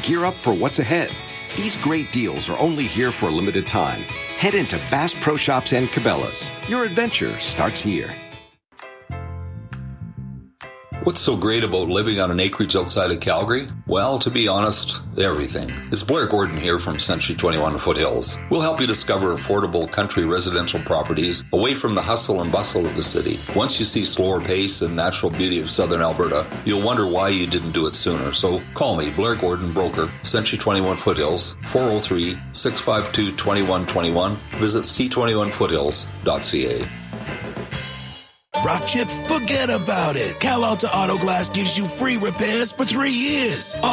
gear up for what's ahead. These great deals are only here for a limited time. Head into Bass Pro Shops and Cabela's. Your adventure starts here. What's so great about living on an acreage outside of Calgary? Well, to be honest, everything. It's Blair Gordon here from Century 21 Foothills. We'll help you discover affordable country residential properties away from the hustle and bustle of the city. Once you see slower pace and natural beauty of southern Alberta, you'll wonder why you didn't do it sooner. So call me, Blair Gordon, broker, Century 21 Foothills, 403-652-2121. Visit c21foothills.ca. Rock chip, forget about it. Cal Alta Auto Glass gives you free repairs for 3 years.